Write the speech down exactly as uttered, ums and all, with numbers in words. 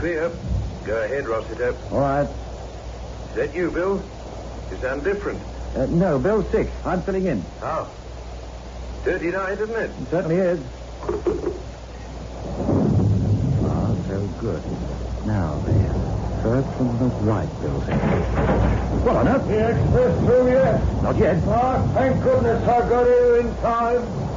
clear. Go ahead, Rossiter. All right. Is that you, Bill? You sound different. Uh, no, Bill's sick. I'm filling in. How? Dirty night, isn't it? It certainly is. Ah, so good. Now, the first from the right, Bill said. What on earth? The express through yet? Not yet. Ah, thank goodness I got here in time.